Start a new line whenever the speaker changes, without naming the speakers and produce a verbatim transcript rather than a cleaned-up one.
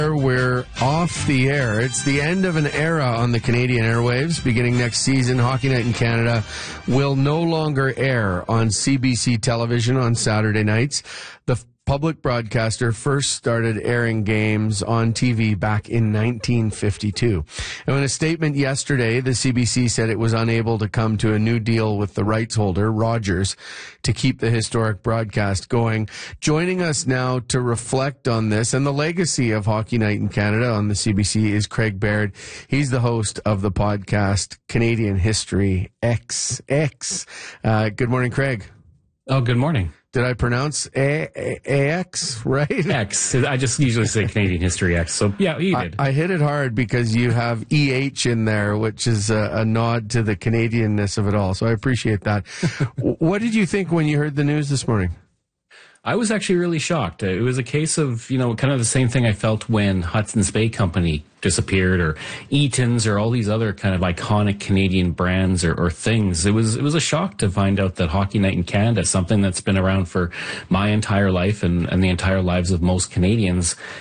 We're off the air. It's the end of an era on the Canadian airwaves. Beginning next season, Hockey Night in Canada will no longer air on C B C television on Saturday nights. The public broadcaster first started airing games on T V back in nineteen fifty-two. And in a statement yesterday, the C B C said it was unable to come to a new deal with the rights holder, Rogers, to keep the historic broadcast going. Joining us now to reflect on this and the legacy of Hockey Night in Canada on the C B C is Craig Baird. He's the host of the podcast Canadian History X X. Uh, good morning, Craig.
Oh, good morning.
Did I pronounce A- A- AX right?
X. I just usually say Canadian History X. So, yeah, you did.
I, I hit it hard because you have E H in there, which is a, a nod to the Canadianness of it all. So I appreciate that. What did you think when you heard the news this morning?
I was actually really shocked. It was a case of, you know, kind of the same thing I felt when Hudson's Bay Company disappeared, or Eaton's, or all these other kind of iconic Canadian brands or, or things. It was it was a shock to find out that Hockey Night in Canada, something that's been around for my entire life and, and the entire lives of most Canadians,